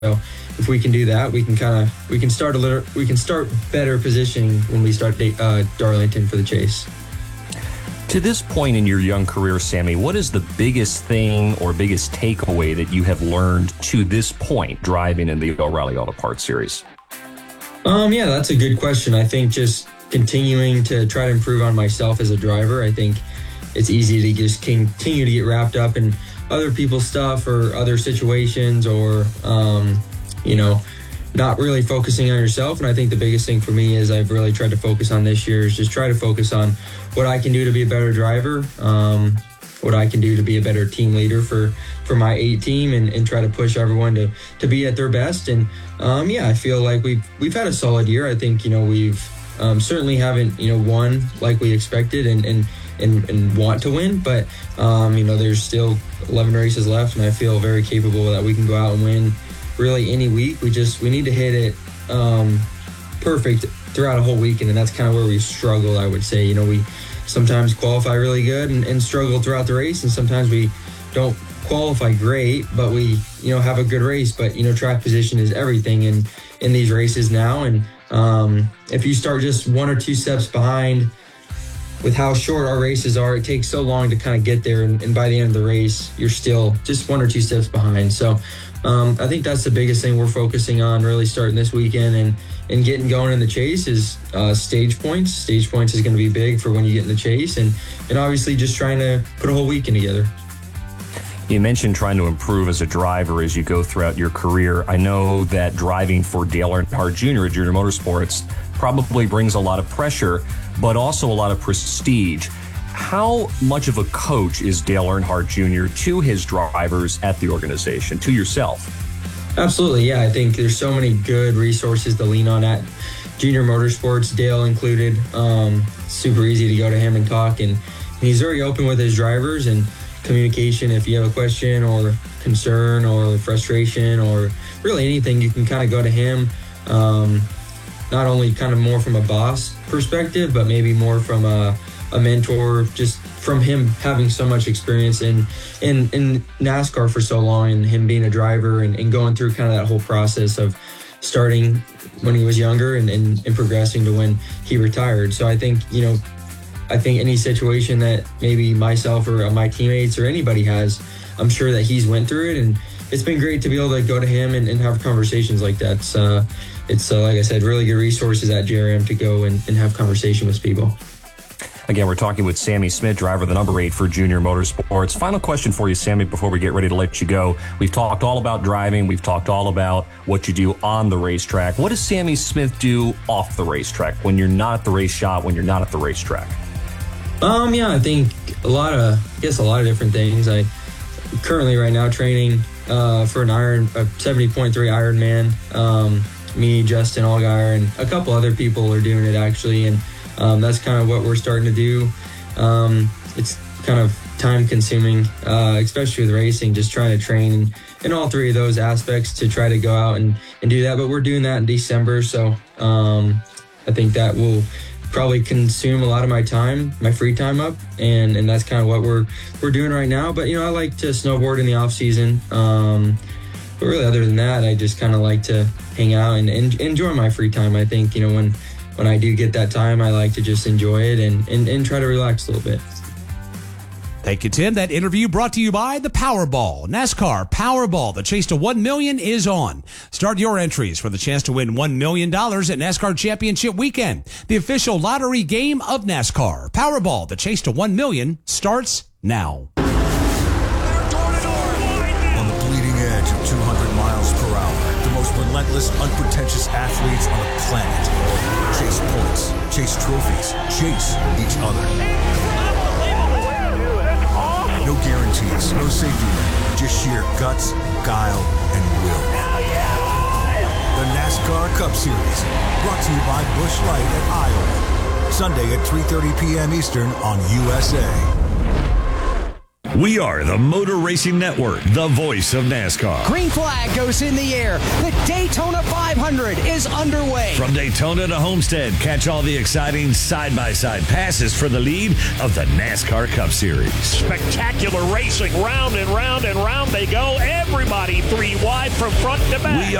So if we can do that, we can start better positioning when we start Darlington for the chase. To this point in your young career, Sammy, what is the biggest thing or biggest takeaway that you have learned to this point driving in the O'Reilly Auto Parts Series? Yeah, that's a good question. I think just continuing to try to improve on myself as a driver. I think it's easy to just continue to get wrapped up in other people's stuff or other situations or, not really focusing on yourself. And I think the biggest thing for me is I've really tried to focus on this year is just try to focus on what I can do to be a better driver, what I can do to be a better team leader for my 8 team and try to push everyone to be at their best. And I feel like we've had a solid year. I think, we've certainly haven't, won like we expected and want to win, but there's still 11 races left, and I feel very capable that we can go out and win really any week. We need to hit it perfect throughout a whole weekend, and that's kind of where we struggle, I would say. We sometimes qualify really good and struggle throughout the race, and sometimes we don't qualify great, but we have a good race. But track position is everything in these races now, and if you start just 1 or 2 steps behind with how short our races are, it takes so long to kind of get there, and by the end of the race, you're still just 1 or 2 steps behind. So I think that's the biggest thing we're focusing on really starting this weekend and getting going in the chase is stage points. Stage points is going to be big for when you get in the chase, and obviously just trying to put a whole weekend together. You mentioned trying to improve as a driver as you go throughout your career. I know that driving for Dale Earnhardt Jr. at Junior Motorsports probably brings a lot of pressure, but also a lot of prestige. How much of a coach is Dale Earnhardt Jr. to his drivers at the organization, to yourself? Absolutely, yeah. I think there's so many good resources to lean on at Junior Motorsports, Dale included. Super easy to go to him and talk, and he's very open with his drivers and communication. If you have a question or concern or frustration or really anything, you can kind of go to him. Not only kind of more from a boss perspective, but maybe more from a mentor, just from him having so much experience in NASCAR for so long, and him being a driver and going through kind of that whole process of starting when he was younger and progressing to when he retired. So I think, any situation that maybe myself or my teammates or anybody has, I'm sure that he's went through it, and it's been great to be able to go to him and have conversations like that. It's like I said, really good resources at JRM to go and have conversation with people. Again, we're talking with Sammy Smith, driver of the number 8 for Junior Motorsports. Final question for you, Sammy, before we get ready to let you go. We've talked all about driving. We've talked all about what you do on the racetrack. What does Sammy Smith do off the racetrack when you're not at the race shop, when you're not at the racetrack? I think a lot of different things. I currently right now training for a 70.3 Ironman. Me, Justin Allgaier, and a couple other people are doing it actually, and that's kind of what we're starting to do. It's kind of time consuming, especially with racing, just trying to train in all 3 of those aspects to try to go out and do that. But we're doing that in December, so I think that will probably consume a lot of my time, my free time up, and that's kind of what we're doing right now. But I like to snowboard in the off season. But really, other than that, I just kind of like to hang out and enjoy my free time. I think, when I do get that time, I like to just enjoy it and try to relax a little bit. Thank you, Tim. That interview brought to you by the Powerball. NASCAR Powerball. The chase to $1 million is on. Start your entries for the chance to win $1 million at NASCAR Championship Weekend, the official lottery game of NASCAR. Powerball. The chase to $1 million starts now. Relentless, unpretentious athletes on the planet. Chase points, chase trophies, chase each other. No guarantees, no safety net, just sheer guts, guile, and will. The NASCAR Cup Series, brought to you by Busch Light at Iowa. Sunday at 3:30 p.m. Eastern on USA. We are the Motor Racing Network, the voice of NASCAR. Green flag goes in the air. The Daytona 500 is underway. From Daytona to Homestead, catch all the exciting side-by-side passes for the lead of the NASCAR Cup Series. Spectacular racing, round and round and round they go. Everybody 3 wide from front to back. We